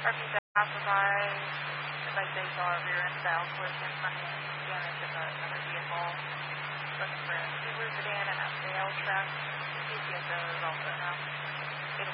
Or if you passer by, like they saw a rear end style collision running damage of another vehicle, looking for a Subaru sedan and a Sail truck, CPSO is also enough.